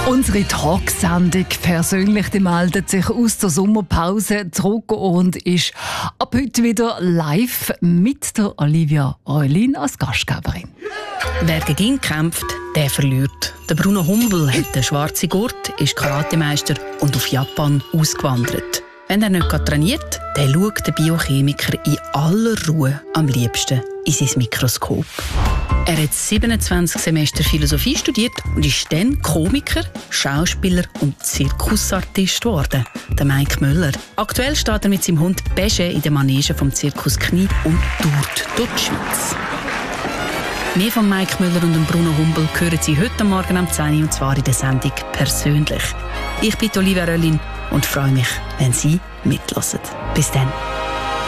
Unsere Talksendung persönlich, die meldet sich aus der Sommerpause zurück und ist ab heute wieder live mit der Olivia Reulin als Gastgeberin. Wer gegen ihn kämpft, der verliert. Der Bruno Humbel hat den schwarzen Gurt, ist Karatemeister und auf Japan ausgewandert. Wenn er nicht trainiert, dann schaut der Biochemiker in aller Ruhe am liebsten in sein Mikroskop. Er hat 27 Semester Philosophie studiert und ist dann Komiker, Schauspieler und Zirkusartist geworden, der Mike Müller. Aktuell steht er mit seinem Hund Besche in der Manege vom Zirkus Knie und tourt durch die Schweiz. Mehr von Mike Müller und Bruno Humbel hören Sie heute Morgen um 10 Uhr, und zwar in der Sendung «Persönlich». Ich bin Olivia Reulin und freue mich, wenn Sie mithören. Bis dann.